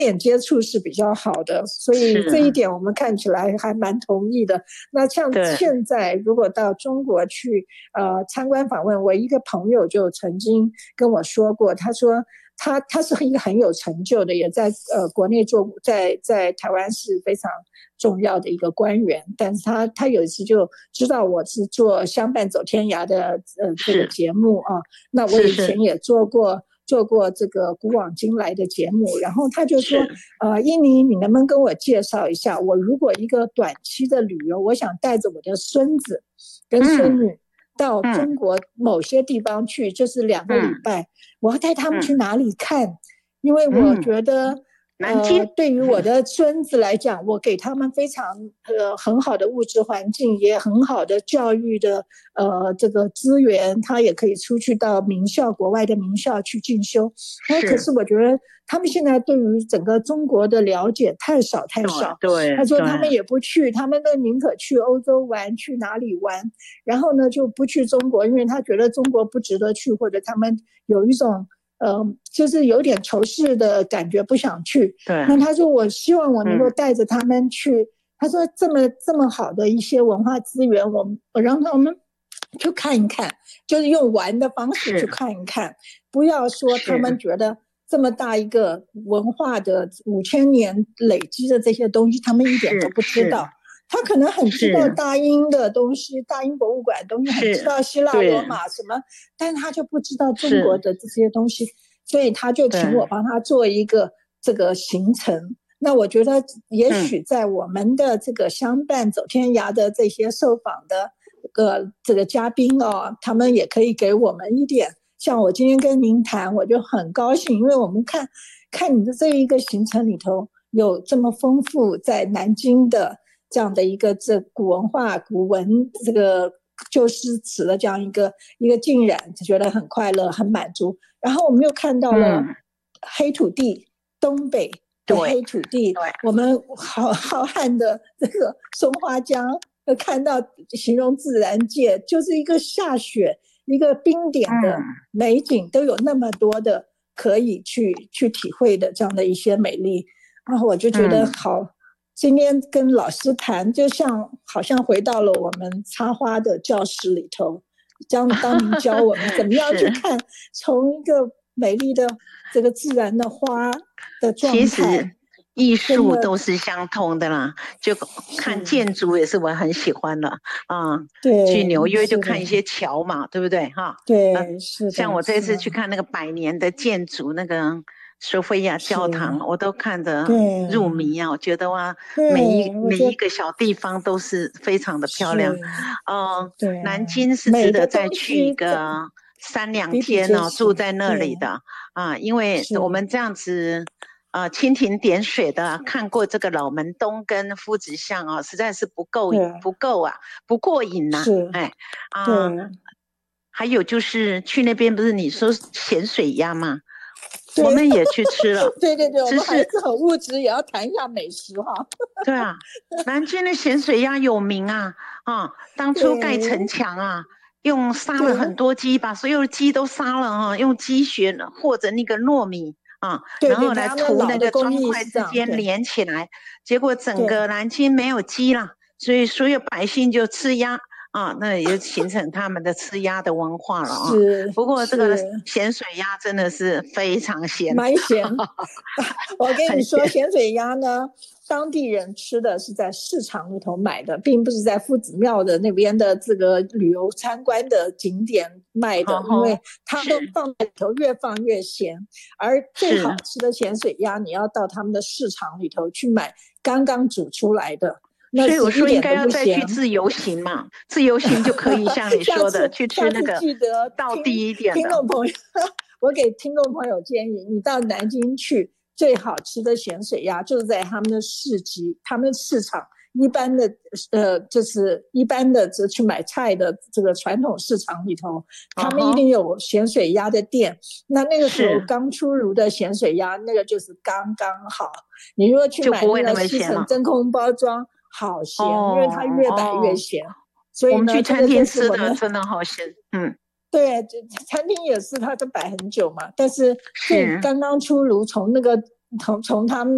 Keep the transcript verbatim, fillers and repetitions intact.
眼接触是比较好的，所以这一点我们看起来还蛮同意的。那像现在如果到中国去呃参观访问，我一个朋友就曾经跟我说过，他说他他是一个很有成就的，也在呃国内做，在在台湾是非常重要的一个官员，但是他他有一次就知道我是做相伴走天涯的呃这个节目啊，那我以前也做过做过这个古往今来的节目，然后他就说呃印尼你能不能跟我介绍一下，我如果一个短期的旅游，我想带着我的孙子跟孙女到中国某些地方去，嗯、就是两个礼拜，嗯、我要带他们去哪里看？嗯、因为我觉得、嗯、呃，对于我的孙子来讲，我给他们非常呃很好的物质环境，也很好的教育的呃这个资源，他也可以出去到名校、国外的名校去进修。那可是我觉得他们现在对于整个中国的了解太少太少。 对， 他说他们也不去，他们都宁可去欧洲玩，去哪里玩，然后呢就不去中国，因为他觉得中国不值得去，或者他们有一种呃，就是有点仇视的感觉，不想去。 对。 那他说我希望我能够带着他们去。嗯、他说这么这么好的一些文化资源，我我让他们去看一看，就是用玩的方式去看一看，不要说他们觉得这么大一个文化的五千年累积的这些东西，他们一点都不知道。他可能很知道大英的东西，大英博物馆的东西，很知道希腊罗马什么，但是他就不知道中国的这些东西，所以他就请我帮他做一个这个行程。那我觉得也许在我们的这个相伴走天涯的这些受访的个这个嘉宾哦，他们也可以给我们一点，像我今天跟您谈，我就很高兴，因为我们看看你的这一个行程里头有这么丰富在南京的这样的一个这古文化古文这个旧诗词的这样一个一个浸染，就觉得很快乐很满足。然后我们又看到了黑土地、嗯、东北的黑土地，我们好浩瀚的这个松花江，看到形容自然界就是一个下雪一个冰点的美景，都有那么多的可以去去体会的这样的一些美丽。然后我就觉得好、嗯、今天跟老师谈，就像好像回到了我们插花的教室里头，当当您教我们怎么样去看从一个美丽的这个自然的花的状态， 艺术都是相通的啦，就看建筑也是我很喜欢的啊。 对， 去纽约就看一些桥嘛，对不对哈？ 对，呃、是的。 像我这次去看那个百年的建筑，那个索菲亚教堂，我都看得入迷啊！我觉得哇，每一每一个小地方都是非常的漂亮。嗯、呃，南京是值得再去一个三两天哦，住在那里的啊，因为我们这样子。呃，蜻蜓点水的看过这个老门东跟夫子巷啊，实在是不够不够啊，不过瘾呐、啊。哎啊、呃，还有就是去那边不是你说咸水鸭吗？我们也去吃了。 对对对，我们还是很物质，也要谈一下美食哈。 对啊，南京的咸水鸭有名啊啊！当初盖城墙啊，用杀了很多鸡，把所有的鸡都杀了啊，用鸡血或者那个糯米。啊，然后来涂那个砖块之间连起来，结果整个南京没有鸡了，所以所有百姓就吃鸭啊，那也形成他们的吃鸭的文化了啊。不过这个咸水鸭真的是非常咸， 蛮咸。我跟你说，咸水鸭呢，当地人吃的是在市场里头买的，并不是在夫子庙的那边的这个旅游参观的景点卖的，因为它都放在里头越放越咸。而最好吃的咸水鸭，你要到他们的市场里头去买刚刚煮出来的。 所以我说应该要再去自由行嘛，自由行就可以像你说的去吃那个道地一点的。 听众朋友，我给听众朋友建议，你到南京去，最好吃的咸水鸭就是在他们的市集、他们市场一般的呃，就是一般的这去买菜的这个传统市场里头，他们一定有咸水鸭的店。那那个时候刚出炉的咸水鸭，那个就是刚刚好。你如果去买那个西城真空包装。好咸、哦，因为它越摆越咸，哦、所以呢， 我们去餐厅吃的真的好咸。嗯， 对，餐厅也是，它都摆很久嘛，但是是刚刚出炉，从那个从从他们